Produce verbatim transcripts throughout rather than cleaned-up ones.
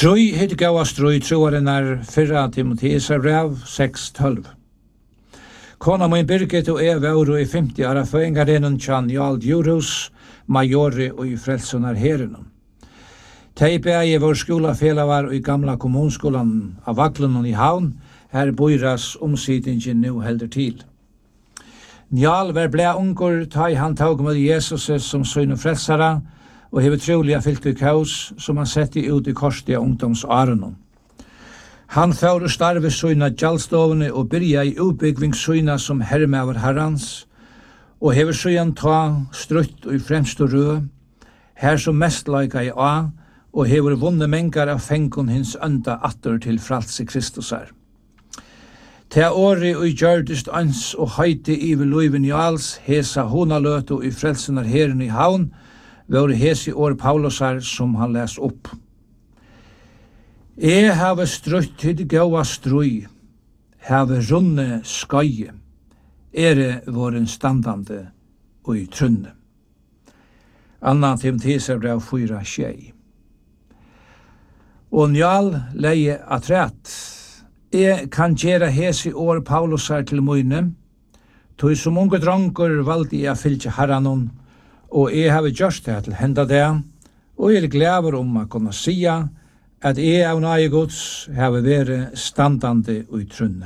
Strøy heter gaua strøy, troaren er fyrra Timotheus brev seks tolv. Kona min Birgit og jeg var i femti år føyngarenen tjan Jarl Djurhus, majori og i frelsonar herren. Teipei vår skolafela var i gamla kommunskolan av Vaklunnen i Havn, her boiras omsidingen nu helder til. Njal var blei ungur, ta i han tog med Jesus som søgn og frelsara, og hever trolig fyllt i kaos som han setti ut i korstige ungdomsårenon. Han fører starve søgna gjallstovene og byrja i utbyggving søgna som hermever herrans, og hever søgn ta strutt og i fremst og rød, her som mest laika i A, og hever vunne mengar av fengon hins ønda atter til fralse Kristusar. Te åri og gjørdist ans og høyti iver luiven Jals, hesa honaløt og i frelsenar herren i Havn, var hesi år Paulusar som han les opp. Jeg have strutt til gaua strøy, have runne skøye, ere våren standande og i trunne. Anna Timotheus brev fyra tjei. Og njal leie atræt. Jeg kan gjera hesi år Paulusar til møyne, tog som unge dranker valde jeg fylke herranon, og jeg har gjort det til henda det, og jeg er glad om å kunne sia at jeg av nøye gods har vært standande og i trunne.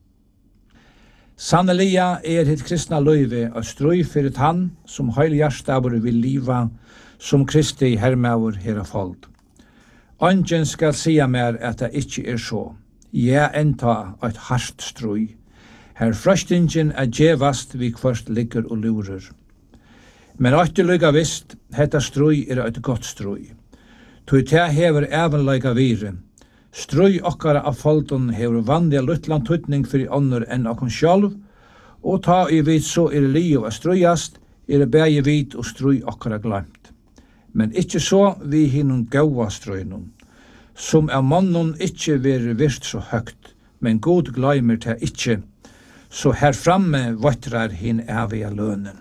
Sannelia er hitt kristna løyve og strøy fyrir han som heil hjerstavur vil liva som Kristi hermavur her av folk. Ongen skal sia mer at det ikkje er så. Jeg enta eit hardt strøy. Her frøstingen er djevast vi kvart ligger og lurer. Men åtte lykka visst, hetta strøy er eit godt strøy. Tui te hever even lykka vire. Strøy okkara av folton hever vanliga luttland tutning fyrir ånder enn okkon sjálv, og ta i vit så er liv av strøyast, er bægi vit og strøy okkara glemt. Men ikkje så vi hinun gaua strøynun, som av mannen ikkje veri virst så høgt, men god gleimer te ikkje, så her framme vatrar hin evige lønnen.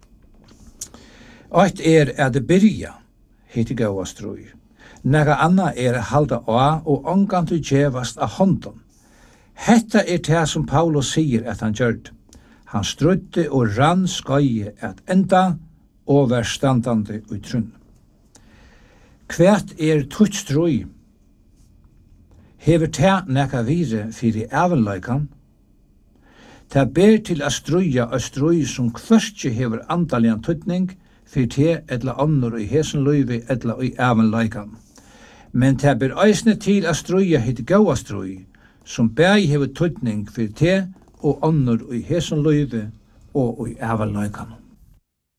Eitt er at det byrja, hitt gaua strøy. Nega anna er halda av og ongantu djevast av hånden. Hetta er det som Paulus sier at han gjørd. Han strøtte og rann skøye at enda og vær standande og trunn. Kvært er tutt strøy. Hever te neka vire fyrir evenleikan. Ta ber til a strøya a strøy som kvørstje hever andalian tuttning fyrir te etla annor i hesen løyvi etla i evenleikan. Men ta ber eisne til a strøya hitt gaua strøy, som bæg hever tuttning fyrir te og annor i hesen løyvi og i evenleikan.